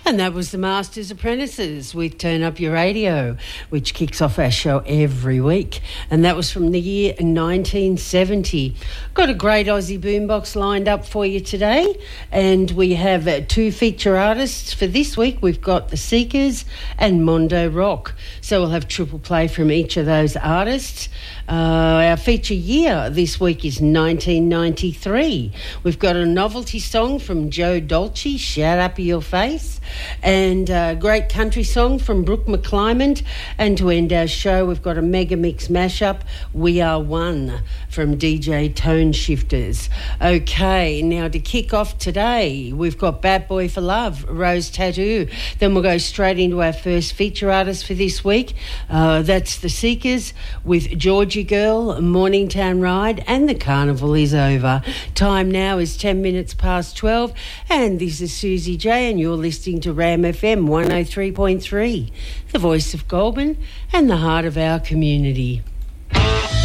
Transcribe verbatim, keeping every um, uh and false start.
And that was the Masters Apprentices with Turn Up Your Radio, which kicks off our show every week. And that was from the year nineteen seventy. Got a great Aussie boombox lined up for you today. And we have uh, two feature artists for this week. We've got The Seekers and Mondo Rock. So we'll have triple play from each of those artists. Uh, our feature year this week is nineteen ninety-three. We've got a novelty song from Joe Dolce, Shout Up Your Face, and a great country song from Brooke McClymont. And to end our show, we've got a mega mix mashup, We Are One, from D J Tone Shifters. Okay, now to kick off today, we've got Bad Boy for Love, Rose Tattoo. Then we'll go straight into our first feature artist for this week. Uh, that's The Seekers with Georgie Girl, Morningtown Ride, and the carnival is over. Time now is ten minutes past twelve, and this is Susie J, and you're listening to Ram F M one oh three point three, the voice of Goulburn and the heart of our community.